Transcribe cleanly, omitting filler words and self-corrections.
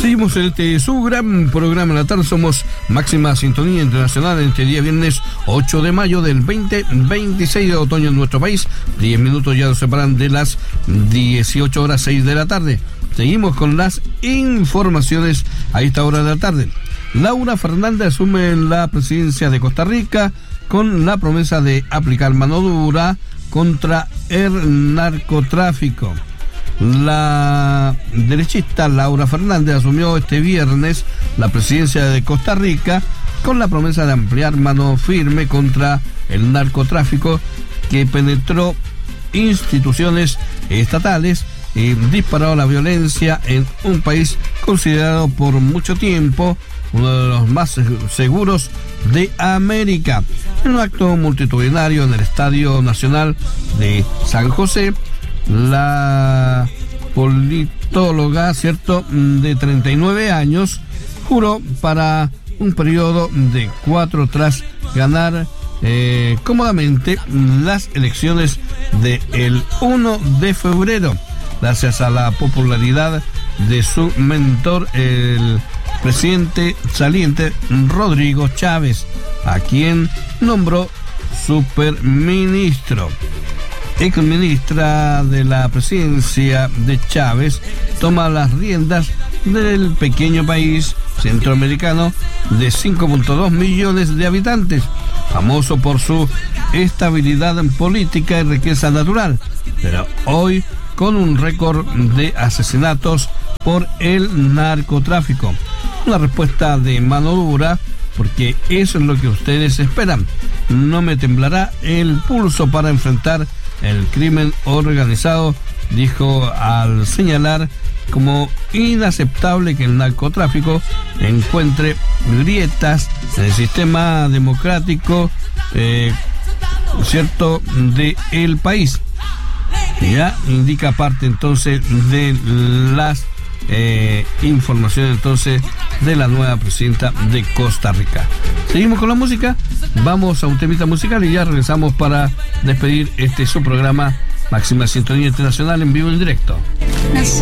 Seguimos en este su gran programa de la tarde. Somos Máxima Sintonía Internacional en este día viernes 8 de mayo del 2026 de otoño en nuestro país. 10 minutos ya nos separan de las 18 horas 6 de la tarde. Seguimos con las informaciones a esta hora de la tarde. Laura Fernández asume la presidencia de Costa Rica con la promesa de aplicar mano dura contra el narcotráfico. La derechista Laura Fernández asumió este viernes la presidencia de Costa Rica con la promesa de ampliar mano firme contra el narcotráfico que penetró instituciones estatales y disparó la violencia en un país considerado por mucho tiempo uno de los más seguros de América. En un acto multitudinario en el Estadio Nacional de San José, la politóloga, de 39 años, juró para un periodo de 4 tras ganar cómodamente las elecciones del 1 de febrero, gracias a la popularidad de su mentor, el presidente saliente Rodrigo Chávez, a quien nombró superministro. Exministra de la presidencia de Chávez toma las riendas del pequeño país centroamericano de 5.2 millones de habitantes, famoso por su estabilidad política y riqueza natural, pero hoy con un récord de asesinatos por el narcotráfico. Una respuesta de mano dura, porque eso es lo que ustedes esperan. No me temblará el pulso para enfrentar el crimen organizado, dijo al señalar como inaceptable que el narcotráfico encuentre grietas en el sistema democrático, de el país. Ya indica parte entonces de las informaciones entonces de la nueva presidenta de Costa Rica. Seguimos con la música, vamos a un temita musical y ya regresamos para despedir su programa Máxima Sintonía Internacional en vivo y en directo.